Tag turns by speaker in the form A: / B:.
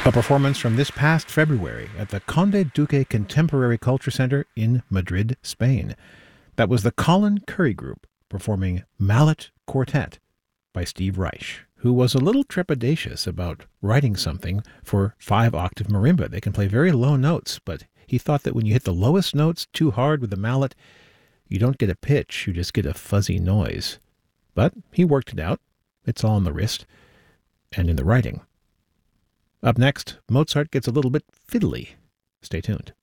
A: A performance from this past February at the Conde Duque Contemporary Culture Center in Madrid, Spain. That was the Colin Currie Group performing Mallet Quartet by Steve Reich, who was a little trepidatious about writing something for 5-octave marimba. They can play very low notes, but he thought that when you hit the lowest notes too hard with the mallet, you don't get a pitch, you just get a fuzzy noise. But he worked it out. It's all in the wrist and in the writing. Up next, Mozart gets a little bit fiddly. Stay tuned.